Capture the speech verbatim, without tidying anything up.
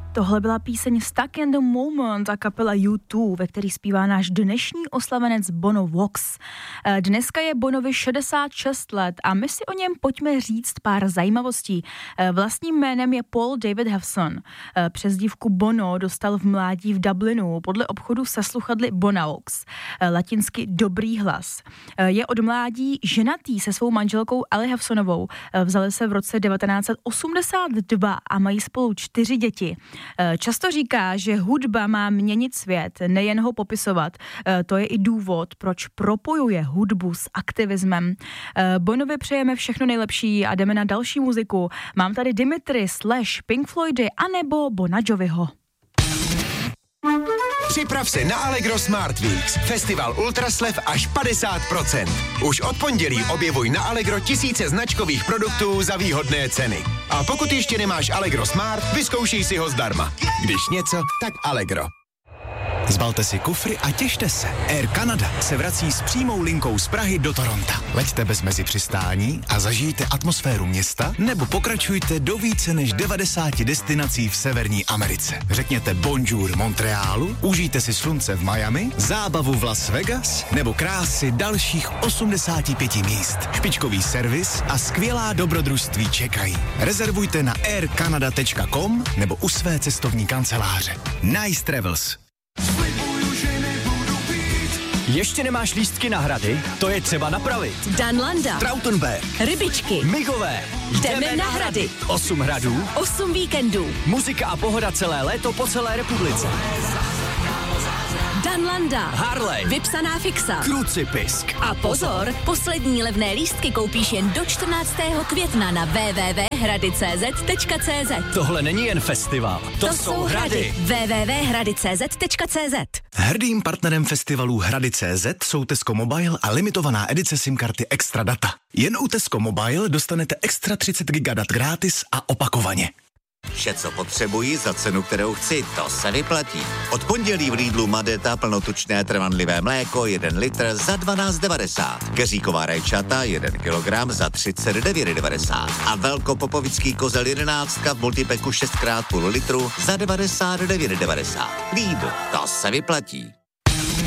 Tohle byla píseň Stuck in the Moment a kapela U dva, ve který zpívá náš dnešní oslavenec Bono Vox. Dneska je Bonovi šedesát šest let a my si o něm pojďme říct pár zajímavostí. Vlastním jménem je Paul David Hewson. Přezdívku Bono dostal v mládí v Dublinu podle obchodu se sluchadly Bonaux, latinsky dobrý hlas. Je od mládí ženatý se svou manželkou Ali Hewsonovou. Vzali se v roce devatenáct set osmdesát dva a mají spolu čtyři děti. Často říká, že hudba má měnit svět, nejen ho popisovat. To je i důvod, proč propojuje hudbu s aktivismem. Bonovi přejeme všechno nejlepší a jdeme na další muziku. Mám tady Dimitri slash Pink Floydy anebo Bona Joviho. Připrav se na Allegro Smart Weeks. Festival ultraslev až padesát procent. Už od pondělí objevuj na Allegro tisíce značkových produktů za výhodné ceny. A pokud ještě nemáš Allegro Smart, vyzkoušej si ho zdarma. Když něco, tak Allegro. Zbalte si kufry a těšte se. Air Canada se vrací s přímou linkou z Prahy do Toronta. Leďte bez mezipřistání a zažijte atmosféru města, nebo pokračujte do více než devadesáti destinací v Severní Americe. Řekněte bonjour Montrealu, užijte si slunce v Miami, zábavu v Las Vegas, nebo krásy dalších osmdesáti pěti míst. Špičkový servis a skvělá dobrodružství čekají. Rezervujte na air canada tečka com nebo u své cestovní kanceláře. Nice Travels. Ještě nemáš lístky na Hrady? To je třeba napravit. Danlanda, Trautenberg, Rybičky, Migové. jdeme na Hrady. Osm hradů, Osm víkendů. muzika a pohoda celé léto po celé republice. Danlanda, Harley, vypsaná fixa. Krucipisk. A pozor, poslední levné lístky koupíš jen do čtrnáctého května na w w w tečka hrady tečka c z tečka c z. Tohle není jen festival, to, To jsou Hrady. w w w tečka hrady tečka c z tečka c z. Hrdým partnerem festivalu Hrady tečka c z jsou Tesco Mobile a limitovaná edice SIM karty Extra Data. Jen u Tesco Mobile dostanete extra třicet gigadat gratis a opakovaně. Vše, co potřebuji za cenu, kterou chci, to se vyplatí. Od pondělí v Lidlu Madeta plnotučné trvanlivé mléko jeden litr za dvanáct devadesát. Keříková rajčata jeden kilogram za třicet devět devadesát. A velkopopovický kozel jedenáctka v multipeku šest krát půl litru za devadesát devět devadesát. Lidl, to se vyplatí.